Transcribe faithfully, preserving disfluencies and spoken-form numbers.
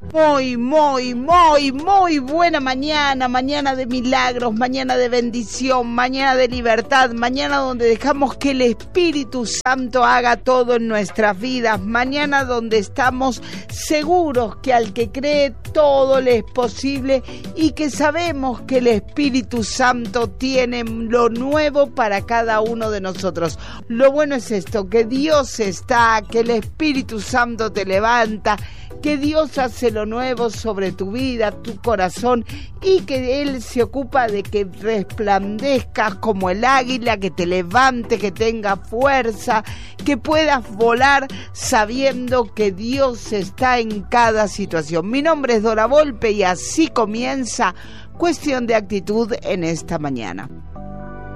Muy, muy, muy, muy buena mañana, mañana de milagros, mañana de bendición, mañana de libertad, mañana donde dejamos que el Espíritu Santo haga todo en nuestras vidas, mañana donde estamos seguros que al que cree todo le es posible y que sabemos que el Espíritu Santo tiene lo nuevo para cada uno de nosotros. Lo bueno es esto, que Dios está, que el Espíritu Santo te levanta, que Dios hace lo nuevo sobre tu vida, tu corazón, y que Él se ocupa de que resplandezcas como el águila, que te levante, que tenga fuerza, que puedas volar sabiendo que Dios está en cada situación. Mi nombre es Dora Volpe y así comienza Cuestión de Actitud en esta mañana.